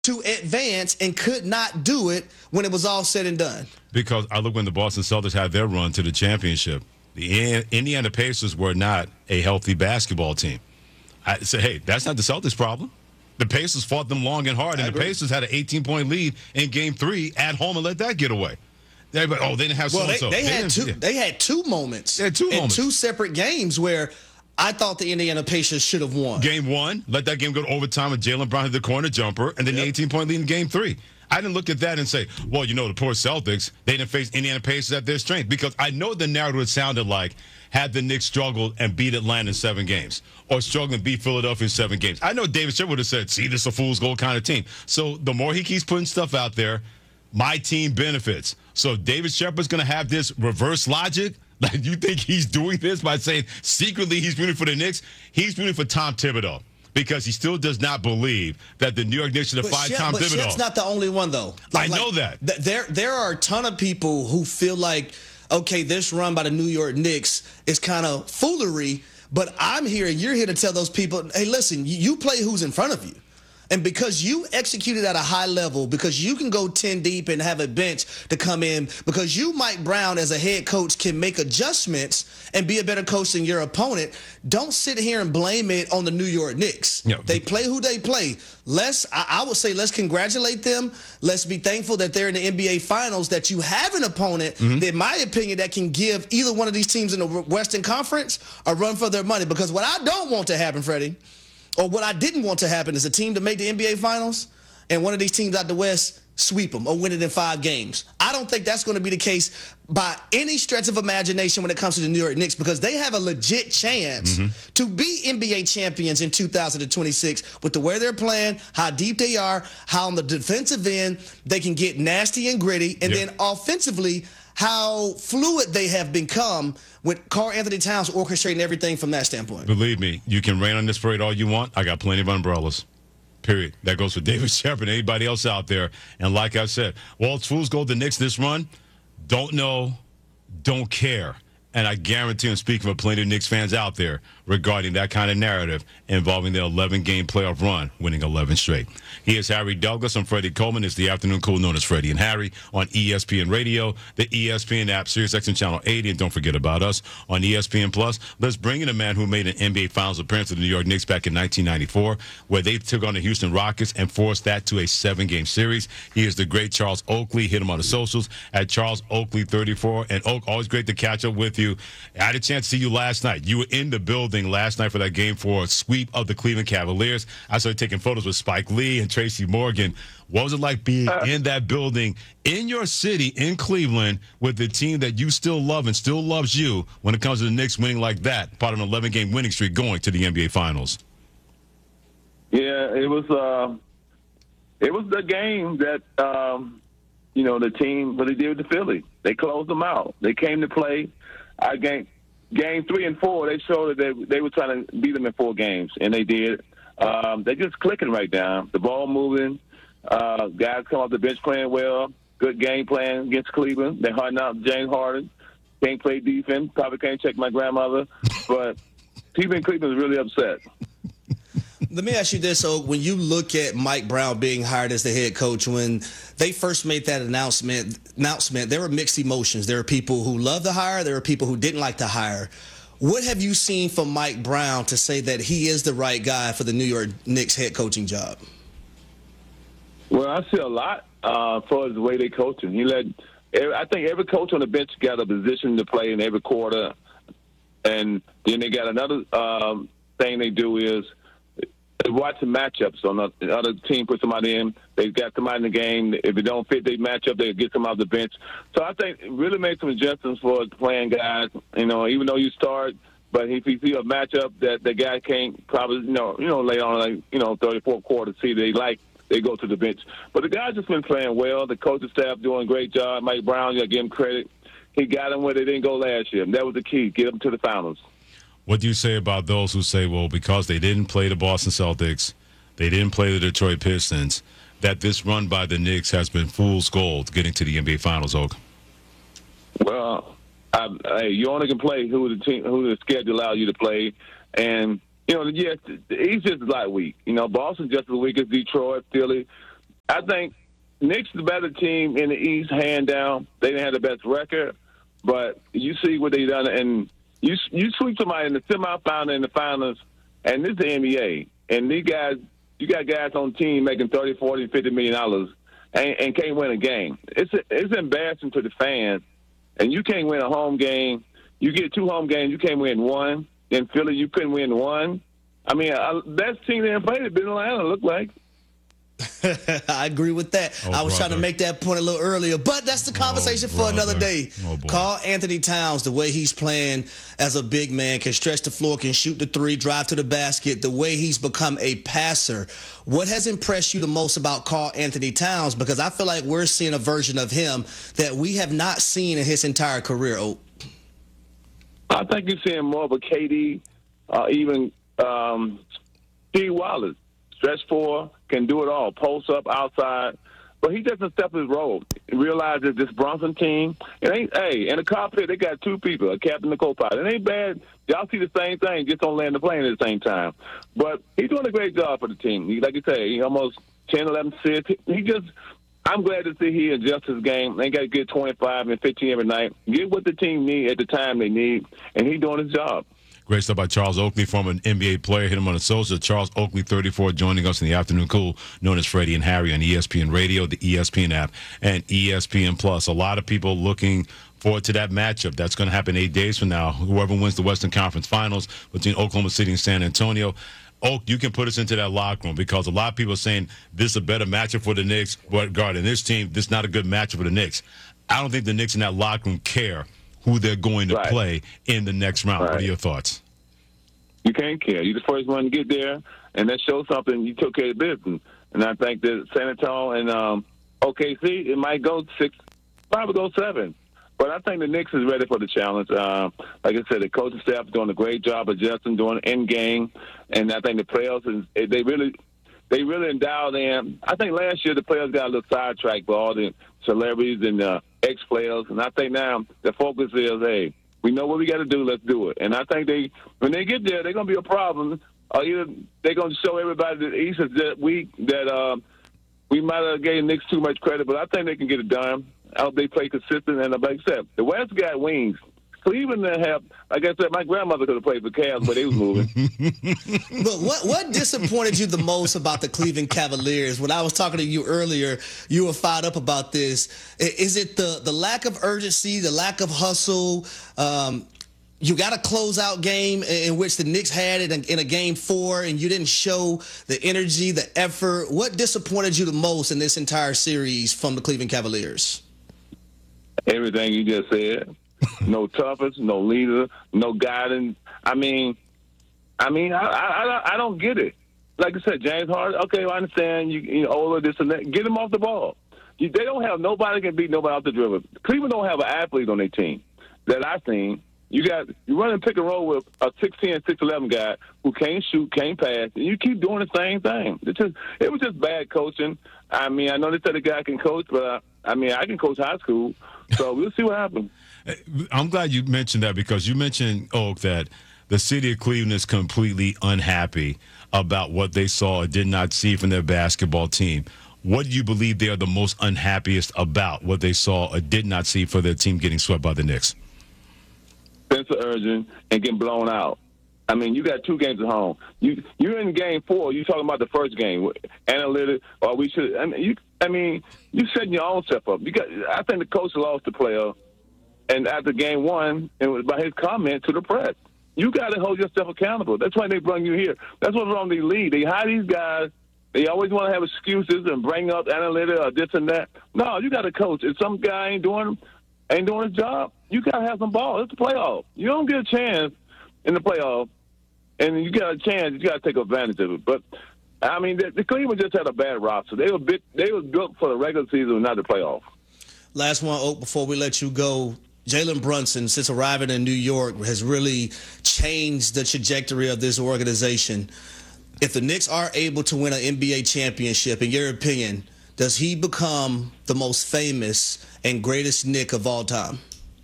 to advance and could not do it when it was all said and done. Because I look when the Boston Celtics had their run to the championship. The Indiana Pacers were not a healthy basketball team. I say, hey, that's not the Celtics' problem. The Pacers fought them long and hard, and the Pacers had an 18-point lead in Game 3 at home and let that get away. They didn't have so-and-so. They had two moments. They had two moments. In two separate games where I thought the Indiana Pacers should have won. Game 1, let that game go to overtime with Jaylen Brown hit the corner jumper, and then the 18-point lead in Game 3. I didn't look at that and say, well, the poor Celtics, they didn't face Indiana Pacers at their strength. Because I know the narrative sounded like, had the Knicks struggled and beat Atlanta in 7 games, or struggled and beat Philadelphia in 7 games. I know David Shepard would have said, see, this is a fool's gold kind of team. So the more he keeps putting stuff out there, my team benefits. So David Shepard's going to have this reverse logic. Like, you think he's doing this by saying secretly he's rooting for the Knicks? He's rooting for Tom Thibodeau. Because he still does not believe that the New York Knicks should have fired Tom Thibodeau. But Shep's not the only one, though. I know that. There are a ton of people who feel like, okay, this run by the New York Knicks is kind of foolery, but I'm here and you're here to tell those people, hey, listen, you play who's in front of you. And because you executed at a high level, because you can go 10 deep and have a bench to come in, because you, Mike Brown, as a head coach, can make adjustments and be a better coach than your opponent, don't sit here and blame it on the New York Knicks. Yeah. They play who they play. I would say let's congratulate them. Let's be thankful that they're in the NBA Finals, that you have an opponent, in my opinion, that can give either one of these teams in the Western Conference a run for their money. Because what I don't want to happen, Freddie, or what I didn't want to happen is a team to make the NBA Finals and one of these teams out the West sweep them or win it in 5 games. I don't think that's going to be the case by any stretch of imagination when it comes to the New York Knicks, because they have a legit chance to be NBA champions in 2026 with the way they're playing, how deep they are, how on the defensive end they can get nasty and gritty, and then offensively how fluid they have become with Karl Anthony Towns orchestrating everything from that standpoint. Believe me, you can rain on this parade all you want. I got plenty of umbrellas. Period. That goes for David Shepard and anybody else out there. And like I said, well, it's fool's gold the Knicks this run. Don't know, don't care. And I guarantee I'm speaking for plenty of Knicks fans out there regarding that kind of narrative involving their 11-game playoff run, winning 11 straight. He is Harry Douglas. I'm Freddie Coleman. It's the afternoon cool known as Freddie and Harry on ESPN Radio, the ESPN app, SiriusXM Channel 80. And don't forget about us on ESPN Plus. Let's bring in a man who made an NBA Finals appearance with the New York Knicks back in 1994, where they took on the Houston Rockets and forced that to a 7-game series. He is the great Charles Oakley. Hit him on the socials at Charles Oakley 34. And Oak, always great to catch up with you. I had a chance to see you last night. You were in the building last night for that game 4 sweep of the Cleveland Cavaliers. I started taking photos with Spike Lee and Tracy Morgan. What was it like being in that building in your city, in Cleveland, with the team that you still love and still loves you when it comes to the Knicks winning like that, part of an 11-game winning streak going to the NBA Finals? Yeah, it was the game that, the team, what they did with the Philly. They closed them out. They came to play. Game 3 and 4, they showed that they were trying to beat them in 4 games, and they did. They're just clicking right now. The ball moving. Guys come off the bench playing well. Good game plan against Cleveland. They're harding out James Harden. Can't play defense. Probably can't check my grandmother. But people in Cleveland is really upset. Let me ask you this, Oak. When you look at Mike Brown being hired as the head coach, when they first made that announcement, there were mixed emotions. There were people who loved the hire. There were people who didn't like the hire. What have you seen from Mike Brown to say that he is the right guy for the New York Knicks head coaching job? Well, I see a lot for the way they coach him. I think every coach on the bench got a position to play in every quarter. And then they got another thing they do is they watch the matchups. On the other team put somebody in. They've got somebody in the game. If it don't fit their matchup, they get them off the bench. So I think it really make some adjustments for playing guys. Even though you start, but if you see a matchup that the guy can't probably, lay on third, fourth quarter, see they go to the bench. But the guys just been playing well. The coaching staff doing a great job. Mike Brown, you got to give him credit. He got them where they didn't go last year. And that was the key, get them to the finals. What do you say about those who say, well, because they didn't play the Boston Celtics, they didn't play the Detroit Pistons, that this run by the Knicks has been fool's gold getting to the NBA Finals, Oak? Well, you only can play who the schedule allows you to play. And, yes, he's just a lot weak. Boston's just as weak as Detroit, Philly. I think Knicks the better team in the East, hand down. They didn't have the best record, but you see what they done, and you sweep somebody in the semifinal and the finals, and this is the NBA, and these guys, you got guys on the team making $30, $40, $50 million and can't win a game. It's embarrassing to the fans, and you can't win a home game. You get 2 home games, you can't win one. In Philly, you couldn't win one. I mean, best team they ever played has been Atlanta, look like. I agree with that. I was trying to make that point a little earlier, but that's the conversation for another day. Karl Anthony Towns, the way he's playing as a big man, can stretch the floor, can shoot the 3, drive to the basket, the way he's become a passer. What has impressed you the most about Karl Anthony Towns? Because I feel like we're seeing a version of him that we have not seen in his entire career. I think you're seeing more of a KD, even Steve Wallace. Stretch 4, can do it all. Post up, outside. But he doesn't step his role. He realizes this Brunson team, it ain't, in the cockpit, they got 2 people, a captain and a co-pilot. It ain't bad. Y'all see the same thing, just don't land the plane at the same time. But he's doing a great job for the team. Like you say, he almost 10, 11 assists. I'm glad to see he adjusts his game. They got to get 25 and 15 every night. Get what the team need at the time they need, and he's doing his job. Great stuff by Charles Oakley, former NBA player. Hit him on the social. Charles Oakley, 34, joining us in the afternoon cool, known as Freddie and Harry on ESPN Radio, the ESPN app, and ESPN Plus. A lot of people looking forward to that matchup. That's going to happen 8 days from now. Whoever wins the Western Conference Finals between Oklahoma City and San Antonio. Oak, you can put us into that locker room because a lot of people are saying this is a better matchup for the Knicks, but guarding this team, this is not a good matchup for the Knicks. I don't think the Knicks in that locker room care who they're going to play in the next round. What are your thoughts? You can't care. You're the first one to get there, and that shows something. You took care of business. And I think that San Antonio and OKC, it might go 6, probably go 7. But I think the Knicks is ready for the challenge. Like I said, the coaching staff is doing a great job adjusting, doing end game, and I think the players they really endowed in. I think last year the players got a little sidetracked by all the celebrities and ex-players, and I think now the focus is, hey, we know what we got to do. Let's do it. And I think when they get there, they're going to be a problem. Either they're going to show everybody that East is that weak, that we might have gave Knicks too much credit, but I think they can get it done. I hope they play consistent. And like I said, the West got wings. Cleveland have, like I said, my grandmother could have played for Cavs, but they was moving. But what disappointed you the most about the Cleveland Cavaliers? When I was talking to you earlier, you were fired up about this. Is it the lack of urgency, the lack of hustle? You got a closeout game in which the Knicks had it in a game 4, and you didn't show the energy, the effort. What disappointed you the most in this entire series from the Cleveland Cavaliers? Everything you just said. No toughness, no leader, no guidance. I don't get it. Like I said, James Harden, okay, I understand you all of this and that. Get him off the ball. They don't have nobody can beat nobody off the dribble. Cleveland don't have an athlete on their team that I've seen. You run and pick and roll with a 6'10", 6'11" guy who can't shoot, can't pass, and you keep doing the same thing. It was just bad coaching. I know they said the guy can coach, but I can coach high school, so we'll see what happens. I'm glad you mentioned that because you mentioned, Oak, that the city of Cleveland is completely unhappy about what they saw or did not see from their basketball team. What do you believe they are the most unhappiest about, what they saw or did not see for their team getting swept by the Knicks? Sense of urgency and getting blown out. You got 2 games at home. You're in game 4. You're talking about the first game. Analytics, or we should. You setting your own stuff up. I think the coach lost the player, and after game 1, it was by his comment to the press. You got to hold yourself accountable. That's why they bring you here. That's what's wrong with the league. They hire these guys. They always want to have excuses and bring up analytics or this and that. No, you got to coach. If some guy ain't doing his job, you got to have some ball. It's the playoff. You don't get a chance in the playoff, and you got a chance. You got to take advantage of it. But the Cleveland just had a bad roster. They were built for the regular season, not the playoff. Last one, Oak, before we let you go. Jalen Brunson, since arriving in New York, has really changed the trajectory of this organization. If the Knicks are able to win an NBA championship, in your opinion, does he become the most famous and greatest Knick of all time?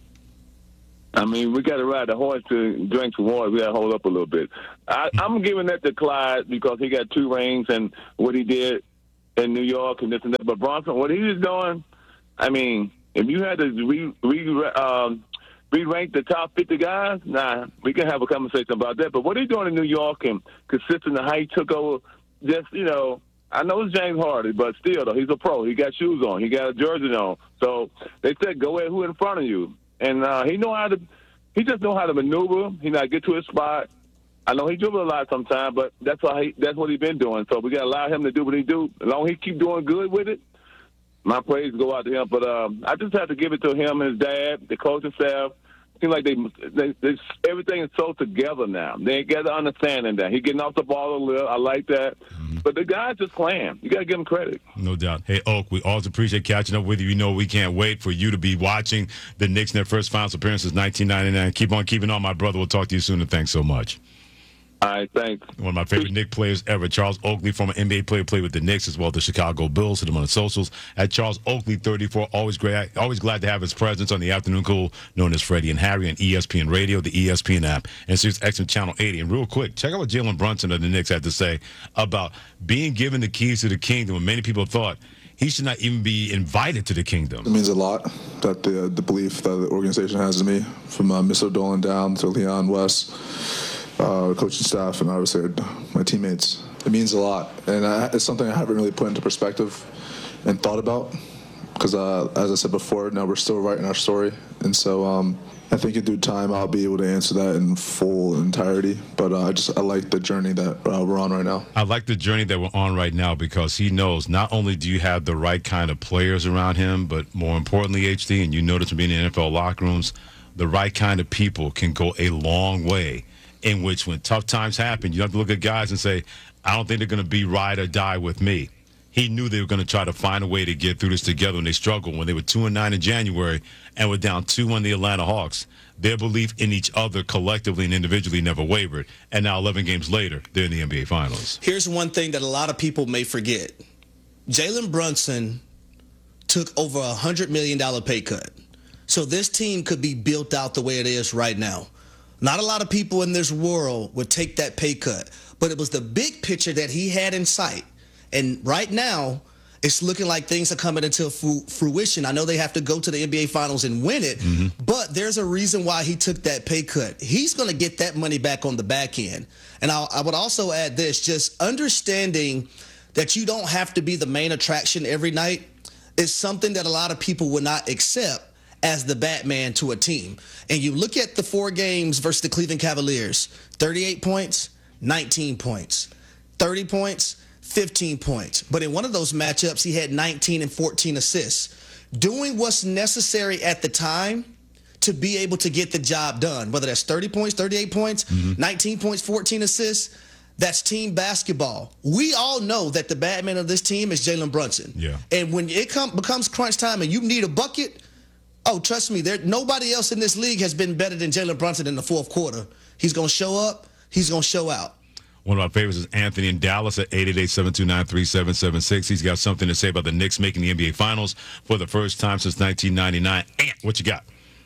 We got to ride the horse to drink some water. We got to hold up a little bit. I'm giving that to Clyde because he got 2 rings and what he did. in New York and this and that. But Bronson, what he was doing, I mean, if you had to re-rank the top 50 guys, we can have a conversation about that. But what he's doing in New York and consistent to how he took over, just, I know it's James Harden, but still, though, he's a pro. He got shoes on. He got a jersey on. So they said, go ahead, who in front of you? And he just know how to maneuver. He not get to his spot. I know he dribbles a lot sometimes, but that's what he's been doing. So we got to allow him to do what he do. As long as he keep doing good with it, my praise go out to him. But I just have to give it to him and his dad, the coaching staff. Seems like they everything is so together now. They got the understanding that he getting off the ball a little. I like that, but the guys just playing. You got to give him credit. No doubt. Hey, Oak, we always appreciate catching up with you. We can't wait for you to be watching the Knicks in their first finals appearance since 1999. Keep on keeping on, my brother. We'll talk to you soon, and thanks so much. All right, thanks. One of my favorite Knicks players ever, Charles Oakley, former NBA player, played with the Knicks as well as the Chicago Bulls. Hit him on the socials at Charles Oakley 34. Always glad to have his presence on the Afternoon Cool, known as Freddie and Harry, on ESPN Radio, the ESPN app, and Sirius XM Channel 80. And real quick, check out what Jalen Brunson of the Knicks had to say about being given the keys to the kingdom when many people thought he should not even be invited to the kingdom. It means a lot that the belief that the organization has in me, from Mr. Dolan down to Leon West, coaching staff, and obviously my teammates. It means a lot, and it's something I haven't really put into perspective and thought about, because as I said before, now we're still writing our story, and so I think in due time I'll be able to answer that in full entirety. But I like the journey that we're on right now. I like the journey that we're on right now because he knows not only do you have the right kind of players around him, but more importantly, HD, and you notice from being in NFL locker rooms, the right kind of people can go a long way. In which, when tough times happen, you have to look at guys and say, I don't think they're going to be ride or die with me. He knew they were going to try to find a way to get through this together when they struggled. When they were 2-9 in January and were down 2 on the Atlanta Hawks, their belief in each other collectively and individually never wavered. And now 11 games later, they're in the NBA Finals. Here's one thing that a lot of people may forget. Jalen Brunson took over $100 million pay cut. So this team could be built out the way it is right now. Not a lot of people in this world would take that pay cut, but it was the big picture that he had in sight. And right now, it's looking like things are coming into fruition. I know they have to go to the NBA Finals and win it, but there's a reason why he took that pay cut. He's going to get that money back on the back end. And I would also add this, just understanding that you don't have to be the main attraction every night is something that a lot of people will not accept as the Batman to a team. And you look at the 4 games versus the Cleveland Cavaliers, 38 points, 19 points, 30 points, 15 points. But in one of those matchups, he had 19 and 14 assists, doing what's necessary at the time to be able to get the job done, whether that's 30 points, 38 points, 19 points, 14 assists. That's team basketball. We all know that the Batman of this team is Jalen Brunson. Yeah. And when it becomes crunch time and you need a bucket, oh, trust me, nobody else in this league has been better than Jalen Brunson in the fourth quarter. He's going to show up. He's going to show out. One of my favorites is Anthony in Dallas at 888-729-3776. He's got something to say about the Knicks making the NBA Finals for the first time since 1999. Ant, what you got?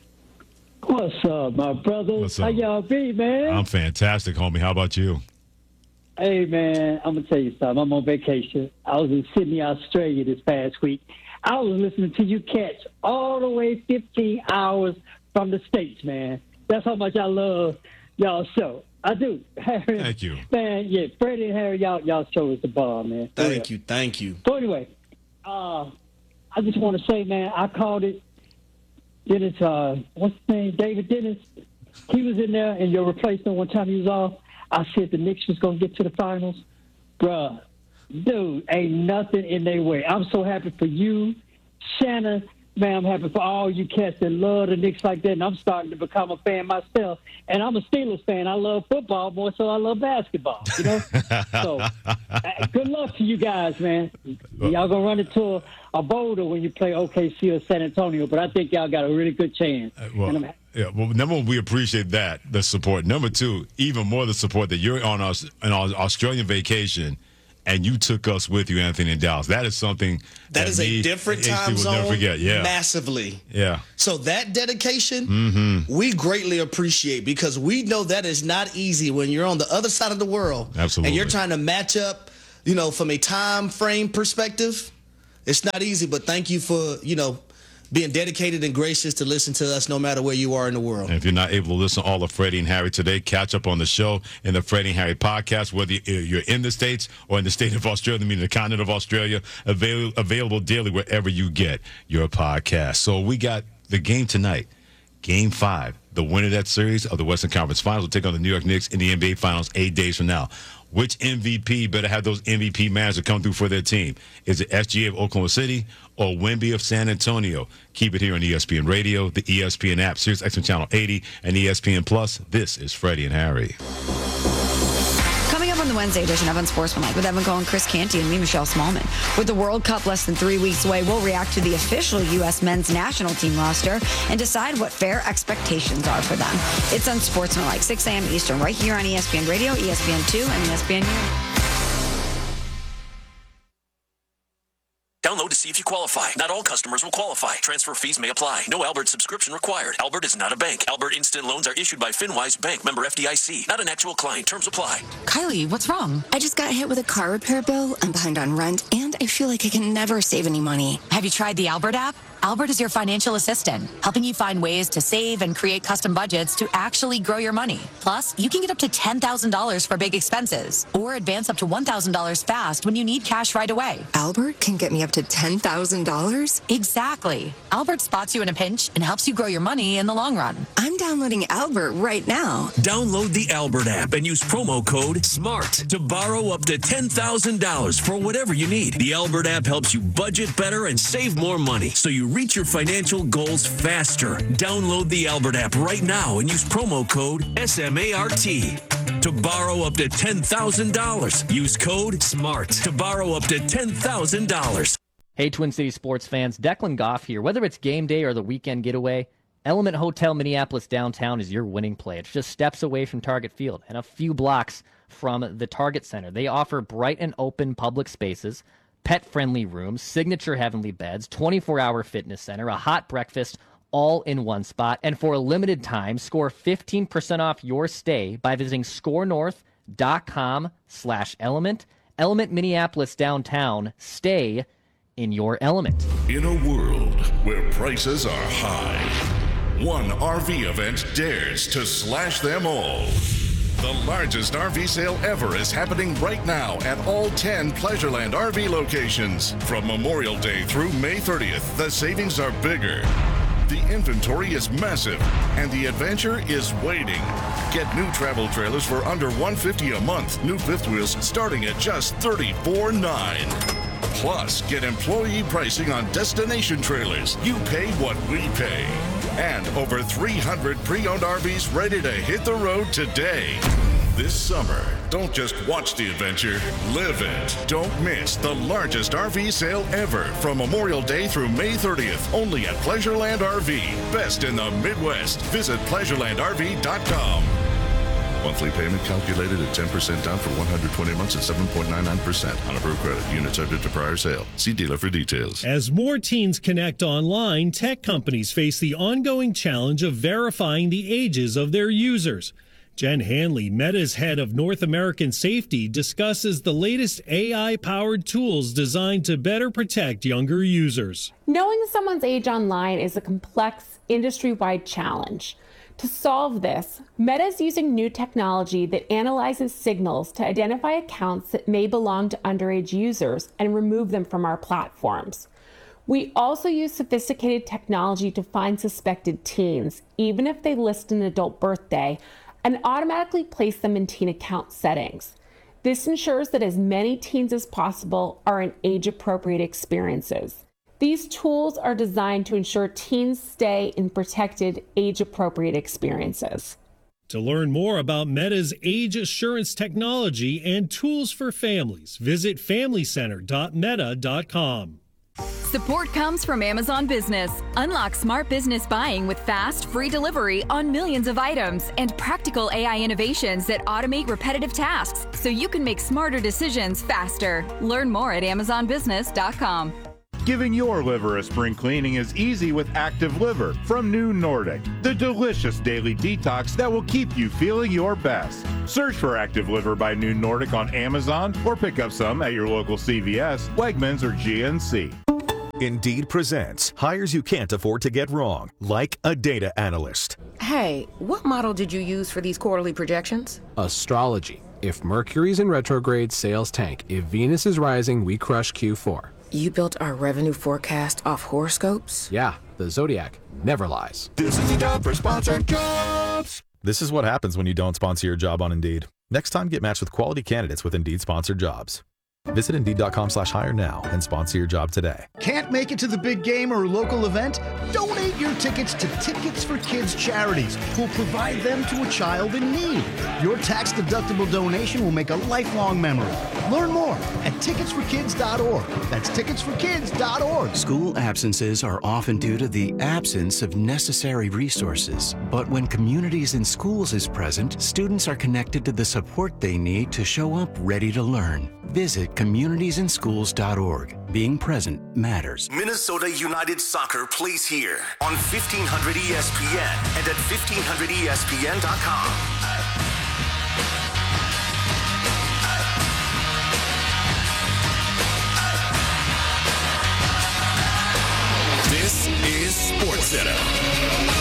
What's up, my brother? What's up? How y'all be, man? I'm fantastic, homie. How about you? Hey, man, I'm going to tell you something. I'm on vacation. I was in Sydney, Australia this past week. I was listening to you cats all the way 15 hours from the States, man. That's how much I love y'all show. I do. Harry, Thank you. Man, yeah, Freddie and Harry, y'all show is the bomb, man. Thank you. So anyway, I just want to say, man, I called it. Dennis, what's his name? David Dennis. He was in there, and your replacement one time he was off. I said the Knicks was going to get to the finals. Bruh. Dude, ain't nothing in their way. I'm so happy for you, Shannon. Man, I'm happy for all you cats that love the Knicks like that, and I'm starting to become a fan myself. And I'm a Steelers fan. I love football more so I love basketball, you know? So, good luck to you guys, man. Y'all going to run into a boulder when you play OKC or San Antonio, but I think y'all got a really good chance. Well, number one, we appreciate that, the support. Number two, even more the support that you're on an Australian vacation, and you took us with you, Anthony, in Dallas. That is something that is a different time zone. Never forget. Yeah. Massively. Yeah. So that dedication, we greatly appreciate, because we know that is not easy when you're on the other side of the world. Absolutely. And you're trying to match up from a time frame perspective, it's not easy, but thank you for, being dedicated and gracious to listen to us no matter where you are in the world. And if you're not able to listen to all of Freddie and Harry today, catch up on the show in the Freddie and Harry podcast, whether you're in the States or in the state of Australia, meaning the continent of Australia, available daily wherever you get your podcast. So we got the game tonight, Game 5. The winner of that series of the Western Conference Finals will take on the New York Knicks in the NBA Finals 8 days from now. Which MVP better have those MVP managers come through for their team? Is it SGA of Oklahoma City or Wemby of San Antonio? Keep it here on ESPN Radio, the ESPN app, Sirius XM Channel 80, and ESPN Plus. This is Freddie and Harry. Coming up on the Wednesday edition of Unsportsmanlike with Evan Cohen, Chris Canty, and me, Michelle Smallman. With the World Cup less than 3 weeks away, we'll react to the official U.S. men's national team roster and decide what fair expectations are for them. It's Unsportsmanlike, 6 a.m. Eastern, right here on ESPN Radio, ESPN2, and ESPN. Download to see if you qualify. Not all customers will qualify. Transfer fees may apply. No Albert subscription required. Albert is not a bank. Albert Instant Loans are issued by FinWise Bank, member FDIC. Not an actual client. Terms apply. Kylie, what's wrong? I just got hit with a car repair bill. I'm behind on rent, and I feel like I can never save any money. Have you tried the Albert app? Albert is your financial assistant, helping you find ways to save and create custom budgets to actually grow your money. Plus, you can get up to $10,000 for big expenses or advance up to $1,000 fast when you need cash right away. Albert can get me up to $10,000? Exactly. Albert spots you in a pinch and helps you grow your money in the long run. I'm downloading Albert right now. Download the Albert app and use promo code SMART to borrow up to $10,000 for whatever you need. The Albert app helps you budget better and save more money, so you reach your financial goals faster. Download the Albert app right now and use promo code SMART to borrow up to $10,000. Use code SMART to borrow up to $10,000. Hey, Twin City sports fans, Declan Goff here. Whether it's game day or the weekend getaway, Element Hotel Minneapolis downtown is your winning play. It's just steps away from Target Field and a few blocks from the Target Center. They offer bright and open public spaces, pet-friendly rooms, signature heavenly beds, 24-hour fitness center, a hot breakfast, all in one spot. And for a limited time, score 15% off your stay by visiting scorenorth.com/element. Element Minneapolis downtown. Stay in your element. In a world where prices are high, one RV event dares to slash them all. The largest RV sale ever is happening right now at all 10 Pleasureland RV locations. From Memorial Day through May 30th, the savings are bigger. The inventory is massive, and the adventure is waiting. Get new travel trailers for under $150 a month. New fifth wheels starting at just $34.9. Plus, get employee pricing on destination trailers. You pay what we pay. And over 300 pre-owned RVs ready to hit the road today. This summer, don't just watch the adventure, live it. Don't miss the largest RV sale ever from Memorial Day through May 30th, only at Pleasureland RV. Best in the Midwest. Visit pleasurelandrv.com. Monthly payment calculated at 10% down for 120 months at 7.99% on approved credit. Unit subject to prior sale. See dealer for details. As more teens connect online, tech companies face the ongoing challenge of verifying the ages of their users. Jen Hanley, Meta's head of North American safety, discusses the latest AI-powered tools designed to better protect younger users. Knowing someone's age online is a complex, industry-wide challenge. To solve this, Meta is using new technology that analyzes signals to identify accounts that may belong to underage users and remove them from our platforms. We also use sophisticated technology to find suspected teens, even if they list an adult birthday, and automatically place them in teen account settings. This ensures that as many teens as possible are in age-appropriate experiences. These tools are designed to ensure teens stay in protected, age-appropriate experiences. To learn more about Meta's age assurance technology and tools for families, visit familycenter.meta.com. Support comes from Amazon Business. Unlock smart business buying with fast, free delivery on millions of items and practical AI innovations that automate repetitive tasks so you can make smarter decisions faster. Learn more at amazonbusiness.com. Giving your liver a spring cleaning is easy with Active Liver from New Nordic, the delicious daily detox that will keep you feeling your best. Search for Active Liver by New Nordic on Amazon or pick up some at your local CVS, Wegmans, or GNC. Indeed presents hires you can't afford to get wrong, like a data analyst. Hey, what model did you use for these quarterly projections? Astrology. If Mercury's in retrograde, sales tank. If Venus is rising, we crush Q4. You built our revenue forecast off horoscopes? Yeah, the Zodiac never lies. This is the job for sponsored jobs. This is what happens when you don't sponsor your job on Indeed. Next time, get matched with quality candidates with Indeed sponsored jobs. Visit Indeed.com/hire now and sponsor your job today. Can't make it to the big game or local event? Donate your tickets to Tickets for Kids charities, who'll provide them to a child in need. Your tax-deductible donation will make a lifelong memory. Learn more at ticketsforkids.org. That's ticketsforkids.org. School absences are often due to the absence of necessary resources. But when Communities in Schools is present, students are connected to the support they need to show up ready to learn. Visit communitiesinschools.org. Being present matters. Minnesota United Soccer plays here on 1500 ESPN and at 1500ESPN.com. This is SportsCenter.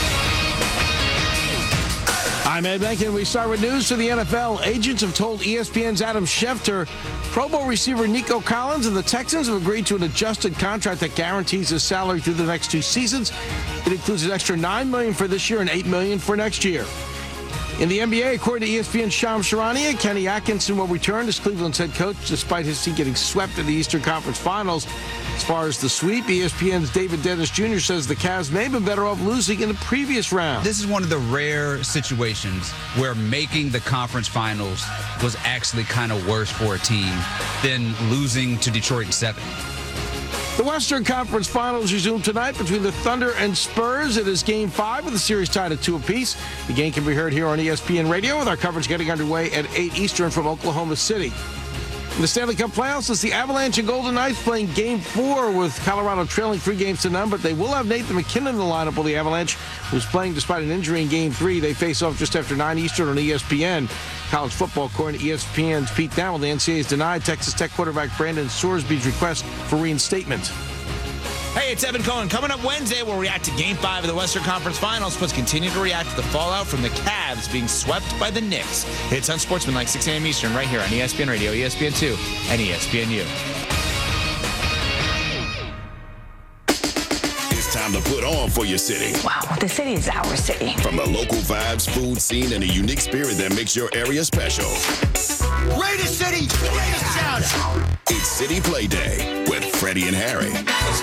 I'm Ed Benkin. We start with news to the NFL. Agents have told ESPN's Adam Schefter Pro Bowl receiver Nico Collins and the Texans have agreed to an adjusted contract that guarantees his salary through the next 2 seasons. It includes an extra $9 million for this year and $8 million for next year. In the NBA, according to ESPN's Shams Charania, Kenny Atkinson will return as Cleveland's head coach despite his team getting swept in the Eastern Conference Finals. As far as the sweep, ESPN's David Dennis Jr. says the Cavs may have been better off losing in the previous round. This is one of the rare situations where making the conference finals was actually kind of worse for a team than losing to Detroit in 7. The Western Conference Finals resume tonight between the Thunder and Spurs. It is Game 5 with the series tied at 2 apiece. The game can be heard here on ESPN Radio with our coverage getting underway at 8 Eastern from Oklahoma City. In the Stanley Cup playoffs, it's the Avalanche and Golden Knights playing Game 4 with Colorado trailing 3-0, but they will have Nathan McKinnon in the lineup for the Avalanche, who's playing despite an injury in Game 3. They face off just after 9 Eastern on ESPN. College football, according to ESPN's Pete Dowell, the NCAA has denied Texas Tech quarterback Brandon Sorsby's request for reinstatement. Hey, it's Evan Cohen. Coming up Wednesday, we'll react to Game 5 of the Western Conference Finals, plus continue to react to the fallout from the Cavs being swept by the Knicks. It's Unsportsmanlike, 6 a.m. Eastern, right here on ESPN Radio, ESPN2, and ESPNU. It's time to put on for your city. Wow, the city is our city. From the local vibes, food scene, and a unique spirit that makes your area special. Raider City, greatest shout out. It's City Play Day with Freddie and Harry.